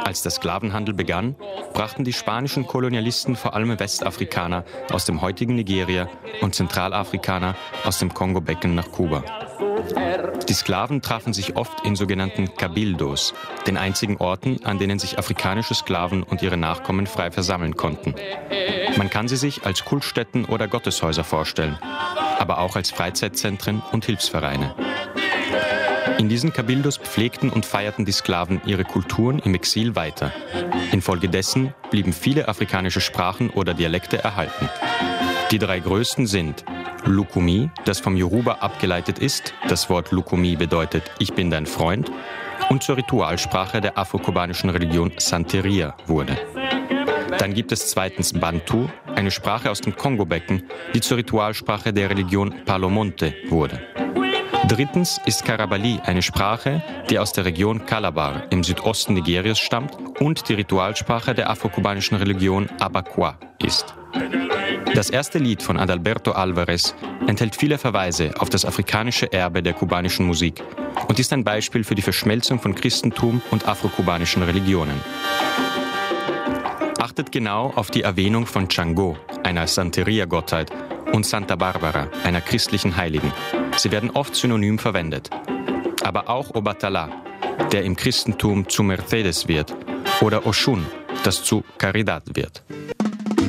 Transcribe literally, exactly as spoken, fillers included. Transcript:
Als der Sklavenhandel begann, brachten die spanischen Kolonialisten vor allem Westafrikaner aus dem heutigen Nigeria und Zentralafrikaner aus dem Kongo-Becken nach Kuba. Die Sklaven trafen sich oft in sogenannten Cabildos, den einzigen Orten, an denen sich afrikanische Sklaven und ihre Nachkommen frei versammeln konnten. Man kann sie sich als Kultstätten oder Gotteshäuser vorstellen, aber auch als Freizeitzentren und Hilfsvereine. In diesen Cabildos pflegten und feierten die Sklaven ihre Kulturen im Exil weiter. Infolgedessen blieben viele afrikanische Sprachen oder Dialekte erhalten. Die drei größten sind Lukumi, das vom Yoruba abgeleitet ist, das Wort Lukumi bedeutet „Ich bin dein Freund", und zur Ritualsprache der afrokubanischen Religion Santeria wurde. Dann gibt es zweitens Bantu, eine Sprache aus dem Kongo-Becken, die zur Ritualsprache der Religion Palomonte wurde. Drittens ist Karabali eine Sprache, die aus der Region Calabar im Südosten Nigerias stammt und die Ritualsprache der afrokubanischen Religion Abakwa ist. Das erste Lied von Adalberto Alvarez enthält viele Verweise auf das afrikanische Erbe der kubanischen Musik und ist ein Beispiel für die Verschmelzung von Christentum und afrokubanischen Religionen. Achtet genau auf die Erwähnung von Chango, einer Santeria-Gottheit, und Santa Barbara, einer christlichen Heiligen. Sie werden oft synonym verwendet. Aber auch Obatala, der im Christentum zu Mercedes wird, oder Oshun, das zu Caridad wird.